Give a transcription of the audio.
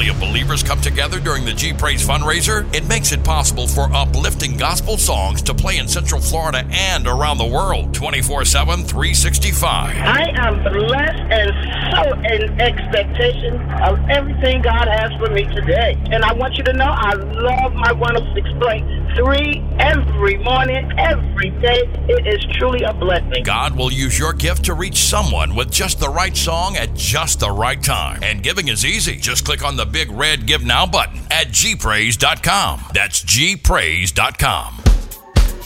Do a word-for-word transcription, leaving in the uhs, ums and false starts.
family of believers come together during the G Praise fundraiser, it makes it possible for uplifting gospel songs to play in Central Florida and around the world, twenty-four seven, three sixty-five. I am blessed and so in expectation of everything God has for me today. And I want you to know I love my one oh six point three every morning, every day. It is truly a blessing. God will use your gift to reach someone with just the right song at just the right time. And giving is easy. Just click on the big red Give Now button at G praise dot com. That's G praise dot com.